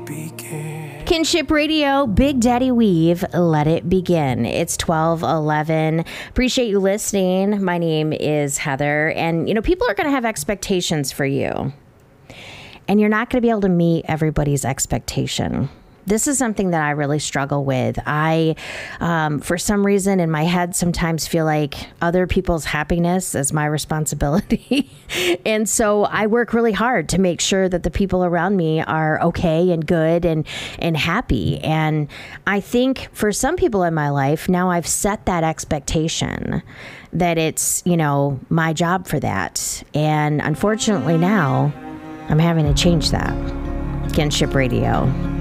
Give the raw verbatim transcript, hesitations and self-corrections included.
begin. Kinship Radio, Big Daddy Weave, let it begin. It's twelve eleven. Appreciate you listening. My name is Heather, and you know, people are going to have expectations for you, and you're not going to be able to meet everybody's expectation. This is something that I really struggle with. I, um, for some reason in my head, sometimes feel like other people's happiness is my responsibility. And so I work really hard to make sure that the people around me are okay and good and, and happy. And I think for some people in my life, now I've set that expectation that it's, you know, my job for that. And unfortunately now I'm having to change that. Kinship Radio.